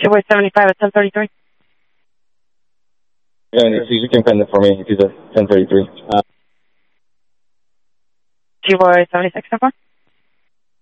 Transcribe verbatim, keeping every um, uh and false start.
T-Boy seventy-five at ten thirty-three. Yeah, you can pen it for me if he's at ten thirty-three. Uh, T-Boy seventy-six, so far?